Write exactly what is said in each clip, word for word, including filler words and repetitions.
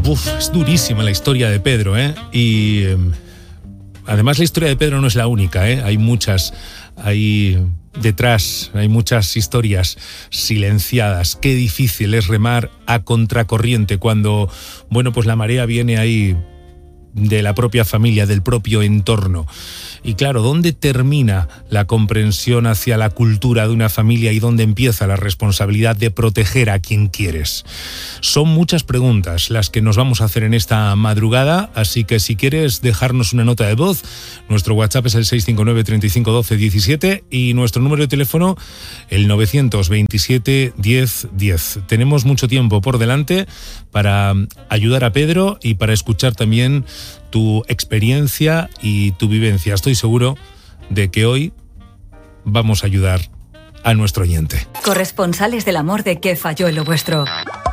Uf, es durísima la historia de Pedro, ¿eh? Y eh, además la historia de Pedro no es la única, ¿eh? Hay muchas, hay detrás, hay muchas historias silenciadas. Qué difícil es remar a contracorriente cuando, bueno, pues la marea viene ahí de la propia familia, del propio entorno. Y claro, ¿dónde termina la comprensión hacia la cultura de una familia y dónde empieza la responsabilidad de proteger a quien quieres? Son muchas preguntas las que nos vamos a hacer en esta madrugada, así que si quieres dejarnos una nota de voz, nuestro WhatsApp es el seis cinco nueve, treinta y cinco, doce, diecisiete y nuestro número de teléfono el novecientos veintisiete, diez, diez. Tenemos mucho tiempo por delante para ayudar a Pedro y para escuchar también tu experiencia y tu vivencia. Estoy seguro de que hoy vamos a ayudar a nuestro oyente. Corresponsales del amor de ¿Qué falló en lo vuestro?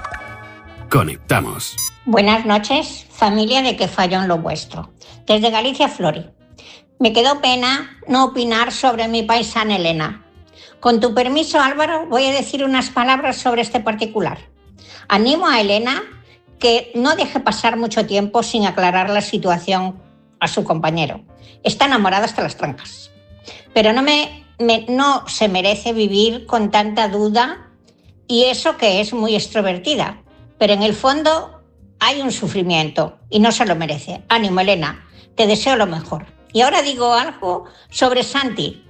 Conectamos. Buenas noches, familia de ¿Qué falló en lo vuestro? Desde Galicia, Flori. Me quedó pena no opinar sobre mi paisana Elena. Con tu permiso, Álvaro, voy a decir unas palabras sobre este particular. Animo a Elena que no deje pasar mucho tiempo sin aclarar la situación a su compañero. Está enamorada hasta las trancas. Pero no, me, me, no se merece vivir con tanta duda, y eso que es muy extrovertida. Pero en el fondo hay un sufrimiento y no se lo merece. Ánimo, Elena, te deseo lo mejor. Y ahora digo algo sobre Santi.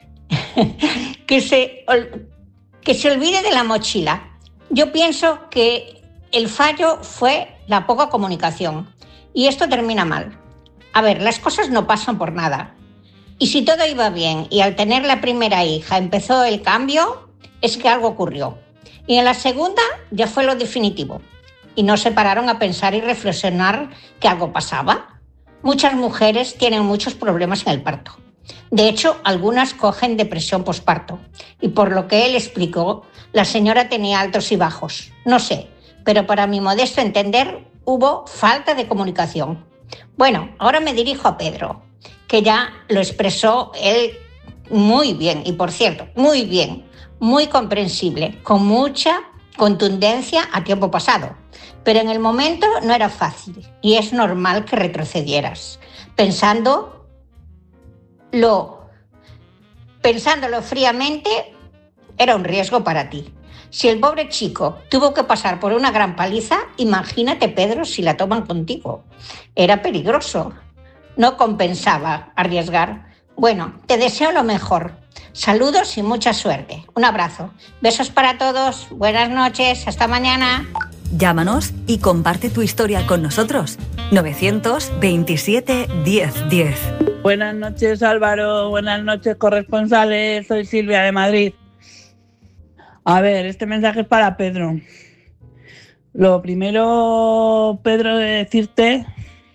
que, se, que se olvide de la mochila. Yo pienso que el fallo fue la poca comunicación y esto termina mal. A ver, las cosas no pasan por nada. Y si todo iba bien y al tener la primera hija empezó el cambio, es que algo ocurrió. Y en la segunda ya fue lo definitivo. Y no se pararon a pensar y reflexionar que algo pasaba. Muchas mujeres tienen muchos problemas en el parto. De hecho, algunas cogen depresión posparto. Y por lo que él explicó, la señora tenía altos y bajos. No sé, pero para mi modesto entender, hubo falta de comunicación. Bueno, ahora me dirijo a Pedro, que ya lo expresó él muy bien, y por cierto, muy bien, muy comprensible, con mucha contundencia a tiempo pasado. Pero en el momento no era fácil, y es normal que retrocedieras, pensando lo, pensándolo fríamente, era un riesgo para ti. Si el pobre chico tuvo que pasar por una gran paliza, imagínate, Pedro, si la toman contigo. Era peligroso. No compensaba arriesgar. Bueno, te deseo lo mejor. Saludos y mucha suerte. Un abrazo. Besos para todos. Buenas noches. Hasta mañana. Llámanos y comparte tu historia con nosotros. novecientos veintisiete, diez, diez. Buenas noches, Álvaro. Buenas noches, corresponsales. Soy Silvia de Madrid. A ver, este mensaje es para Pedro. Lo primero, Pedro, de decirte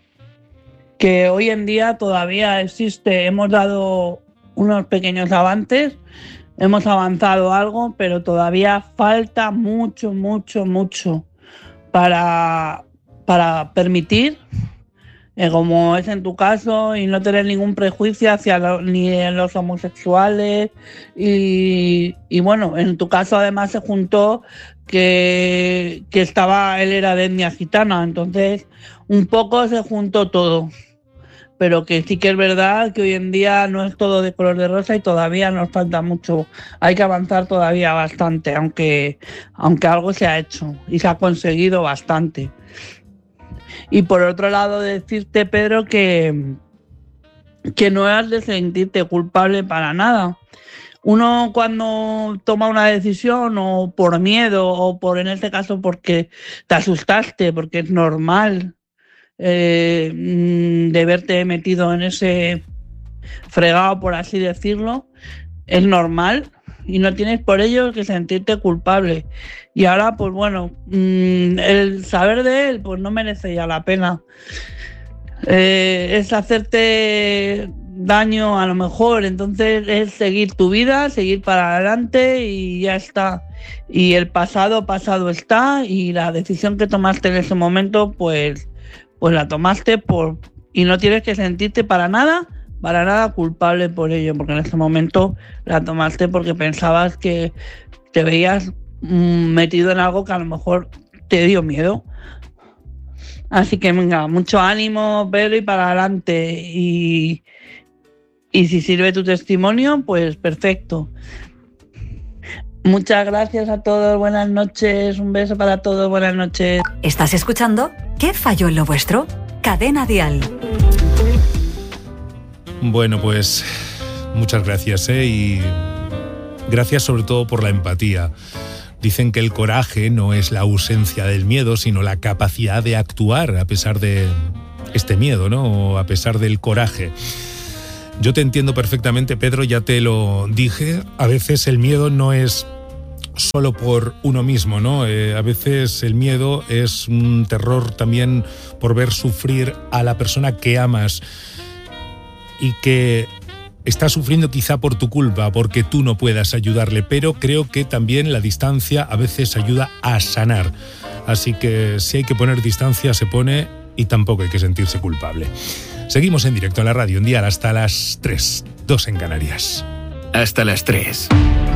que hoy en día todavía existe, hemos dado unos pequeños avances, hemos avanzado algo, pero todavía falta mucho, mucho, mucho para, para permitir, eh, como es en tu caso, y no tener ningún prejuicio hacia lo, ni los homosexuales. Y, y bueno, en tu caso además se juntó que, que estaba, él era de etnia gitana, entonces un poco se juntó todo. Pero que sí que es verdad que hoy en día no es todo de color de rosa y todavía nos falta mucho. Hay que avanzar todavía bastante, aunque, aunque algo se ha hecho y se ha conseguido bastante. Y por otro lado, decirte, Pedro, que, que no has de sentirte culpable para nada. Uno cuando toma una decisión, o por miedo, o por, en este caso, porque te asustaste, porque es normal eh, de verte metido en ese fregado, por así decirlo, es normal. Y no tienes por ello que sentirte culpable. Y ahora, pues bueno, mmm, el saber de él, pues no merece ya la pena. Eh, es hacerte daño a lo mejor, entonces es seguir tu vida, seguir para adelante y ya está. Y el pasado, pasado está, y la decisión que tomaste en ese momento, pues, pues la tomaste por y no tienes que sentirte para nada para nada culpable por ello, porque en ese momento la tomaste porque pensabas que te veías mmm, metido en algo que a lo mejor te dio miedo. Así que venga, mucho ánimo, Pedro, y para adelante. Y, y si sirve tu testimonio, pues perfecto. Muchas gracias a todos, buenas noches, un beso para todos, buenas noches. ¿Estás escuchando? ¿Qué falló en lo vuestro? Cadena Dial. Bueno, pues muchas gracias, ¿eh? Y gracias sobre todo por la empatía. Dicen que el coraje no es la ausencia del miedo, sino la capacidad de actuar a pesar de este miedo, ¿no? O a pesar del coraje. Yo te entiendo perfectamente, Pedro, ya te lo dije. A veces el miedo no es solo por uno mismo, ¿no? Eh, a veces el miedo es un terror también por ver sufrir a la persona que amas y que está sufriendo quizá por tu culpa, porque tú no puedas ayudarle, pero creo que también la distancia a veces ayuda a sanar. Así que si hay que poner distancia, se pone, y tampoco hay que sentirse culpable. Seguimos en directo en la radio, en Dial hasta las tres, dos en Canarias. Hasta las tres.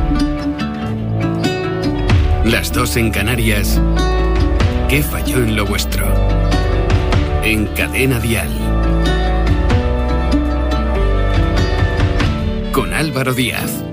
Las dos en Canarias. ¿Qué falló en lo vuestro? En Cadena Dial. Con Álvaro Díaz.